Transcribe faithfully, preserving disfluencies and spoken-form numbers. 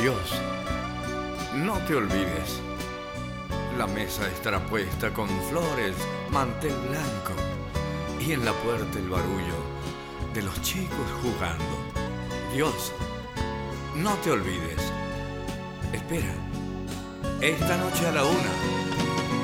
Dios, no te olvides. La mesa estará puesta con flores, mantel blanco y en la puerta el barullo de los chicos jugando. Dios, no te olvides. Espera, esta noche a la una